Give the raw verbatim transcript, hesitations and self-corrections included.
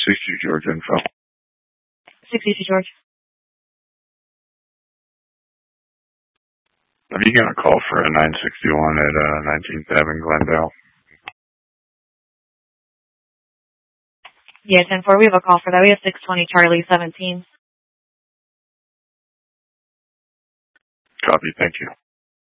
sixty George info. sixty-two George. Are you going to call for a nine sixty-one at uh, nineteenth Avenue, Glendale? Yeah, ten four. We have a call for that. We have six twenty Charlie seventeen. Copy. Thank you.